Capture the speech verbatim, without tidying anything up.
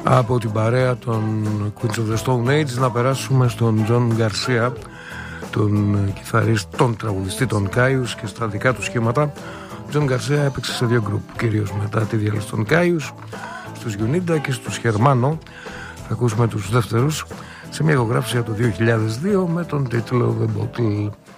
Από την παρέα των Queens of the Stone Age να περάσουμε στον Τζον Γκαρσία, τον κιθαρίστ, τον τραγουδιστή των Κάιους και στα δικά του σχήματα. Ο Τζον Γκαρσία έπαιξε σε δύο γκρουπ, κυρίως μετά τη διάλυση των Κάιους, στους Γιουνίντα και στους Χερμάνο. Θα ακούσουμε τους δεύτερους σε μια ηχογράφηση από το δύο χιλιάδες δύο με τον τίτλο The Bottle.